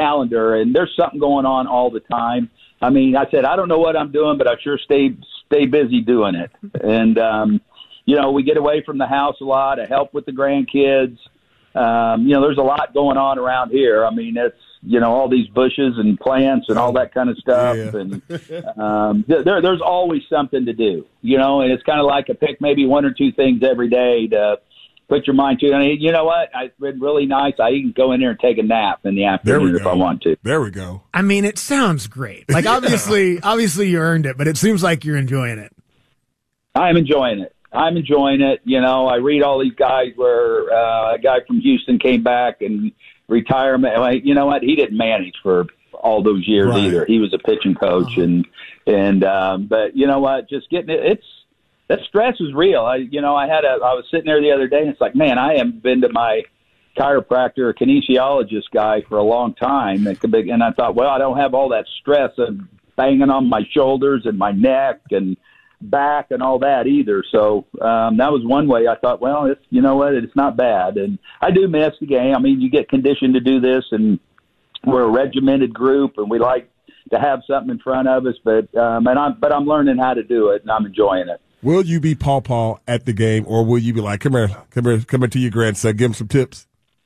calendar, and there's something going on all the time. I mean, I said, I don't know what I'm doing, but I sure stay busy doing it. And, we get away from the house a lot. I help with the grandkids. There's a lot going on around here. I mean, it's, all these bushes and plants and all that kind of stuff. Yeah. And there's always something to do, and it's kind of like I pick maybe one or two things every day to put your mind to. And you know what? It's been really nice. I can go in there and take a nap in the afternoon if I want to. There we go. I mean, it sounds great. Like, obviously you earned it, but it seems like you're enjoying it. I'm enjoying it. I read all these guys where a guy from Houston came back and retirement. You know what? He didn't manage for all those years either. He was a pitching coach, but you know what? Just getting it. That stress is real. I was sitting there the other day, and it's like, man, I haven't been to my chiropractor or kinesiologist guy for a long time, and I thought, well, I don't have all that stress of banging on my shoulders and my neck and back and all that either. So that was one way I thought, well, it's not bad. And I do miss the game. I mean, you get conditioned to do this, and we're a regimented group, and we like to have something in front of us. But I'm learning how to do it, and I'm enjoying it. Will you be Paw at the game, or will you be like, come here to your grandson, give him some tips?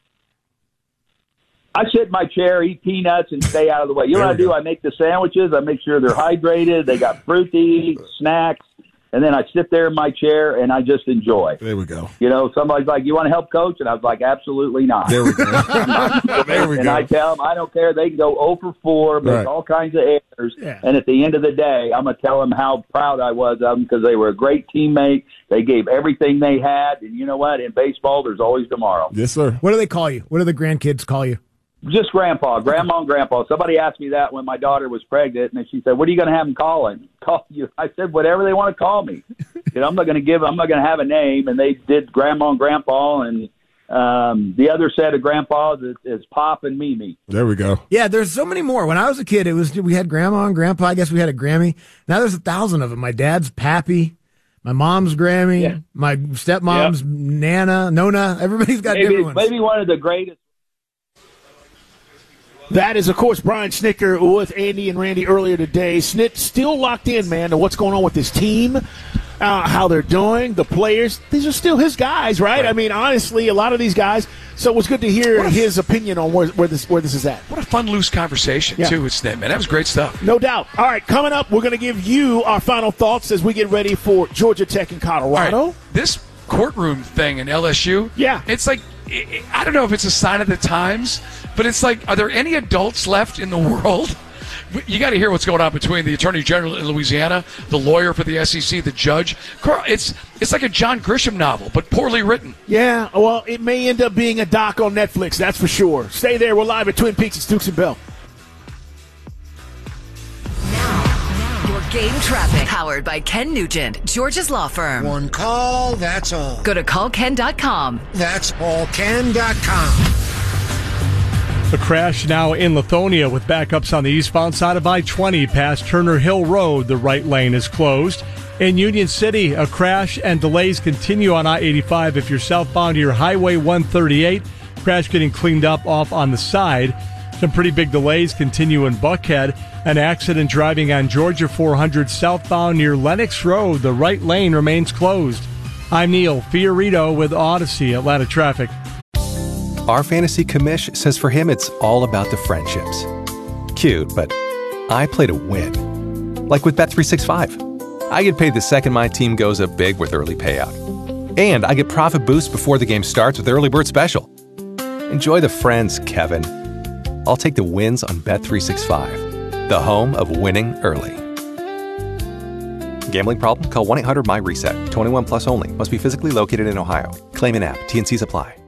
I sit in my chair, eat peanuts, and stay out of the way. You know what I do? I make the sandwiches. I make sure they're hydrated. They got fruit to eat, snacks. And then I sit there in my chair, and I just enjoy. There we go. Somebody's like, you want to help coach? And I was like, absolutely not. There we go. And I tell them, I don't care. They can go 0 for 4, make all kinds of errors. Yeah. And at the end of the day, I'm going to tell them how proud I was of them because they were a great teammate. They gave everything they had. And you know what? In baseball, there's always tomorrow. Yes, sir. What do they call you? What do the grandkids call you? Just Grandma and Grandpa. Somebody asked me that when my daughter was pregnant, and she said, "What are you going to have them call you?" I said, "Whatever they want to call me. I'm not going to have a name." And they did Grandma and Grandpa, and the other set of grandpas is Pop and Mimi. There we go. Yeah, there's so many more. When I was a kid, we had Grandma and Grandpa. I guess we had a Grammy. Now there's 1,000 of them. My dad's Pappy. My mom's Grammy. My stepmom's Nona. Everybody's got different ones. Maybe one of the greatest. That is, of course, Brian Snitker with Andy and Randy earlier today. Snit still locked in, man, to what's going on with this team, how they're doing, the players. These are still his guys, right? I mean, honestly, a lot of these guys. So it was good to hear his opinion on where this is at. What a fun, loose conversation, too, with Snit, man. That was great stuff. No doubt. All right, coming up, we're going to give you our final thoughts as we get ready for Georgia Tech and Colorado. All right. This courtroom thing in LSU, it's like, I don't know if it's a sign of the times, but it's like, are there any adults left in the world? You got to hear what's going on between the Attorney General in Louisiana, the lawyer for the SEC, the judge. It's like a John Grisham novel, but poorly written. Yeah, well, it may end up being a doc on Netflix, that's for sure. Stay there. We're live at Twin Peaks. It's Dukes and Bell. Your game traffic. Powered by Ken Nugent, Georgia's law firm. One call, that's all. Go to callken.com. That's allken.com. A crash now in Lithonia with backups on the eastbound side of I-20 past Turner Hill Road. The right lane is closed. In Union City, a crash and delays continue on I-85 if you're southbound to your Highway 138. Crash getting cleaned up off on the side. Some pretty big delays continue in Buckhead. An accident driving on Georgia 400 southbound near Lenox Road. The right lane remains closed. I'm Neil Fiorito with Odyssey Atlanta Traffic. Our fantasy commish says for him it's all about the friendships. Cute, but I play to win. Like with Bet365. I get paid the second my team goes up big with early payout. And I get profit boost before the game starts with Early Bird Special. Enjoy the friends, Kevin. I'll take the wins on Bet365, the home of winning early. Gambling problem? Call 1-800-MY-RESET. 21 plus only. Must be physically located in Ohio. Claim an app. T&Cs apply.